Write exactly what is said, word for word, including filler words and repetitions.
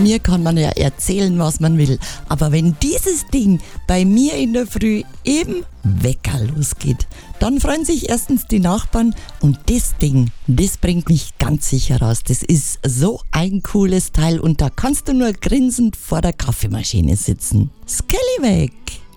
mir kann man ja erzählen, was man will. Aber wenn dieses Ding bei mir in der Früh eben Wecker losgeht, dann freuen sich erstens die Nachbarn und das Ding, das bringt mich ganz sicher raus. Das ist so ein cooles Teil und da kannst du nur grinsend vor der Kaffeemaschine sitzen. Skellyweg!